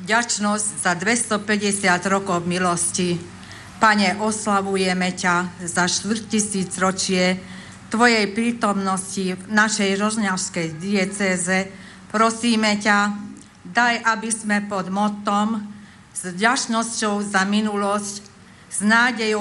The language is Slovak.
vďačnosť za 250 rokov milosti. Pane, oslavujeme ťa za 4000 ročie Tvojej prítomnosti v našej rožňavskej diecéze. Prosíme ťa, daj, aby sme pod mottom s vďačnosťou za minulosť, s nádejou